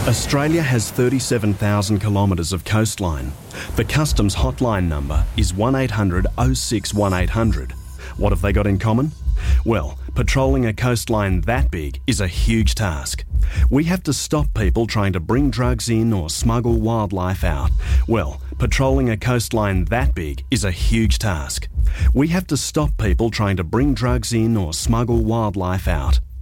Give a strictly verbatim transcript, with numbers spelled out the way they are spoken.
Australia has thirty-seven thousand kilometres of coastline. The Customs hotline number is one eight hundred oh six one eight hundred. What have they got in common? Well, patrolling a coastline that big is a huge task. We have to stop people trying to bring drugs in or smuggle wildlife out. Well, patrolling a coastline that big is a huge task. We have to stop people trying to bring drugs in or smuggle wildlife out.